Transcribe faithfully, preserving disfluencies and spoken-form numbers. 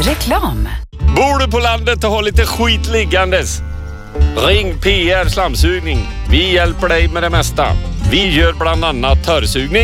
Reklam. Bor du på landet och har lite skit liggandes? Ring P R Slamsugning. Vi hjälper dig med det mesta. Vi gör bland annat törrsugning,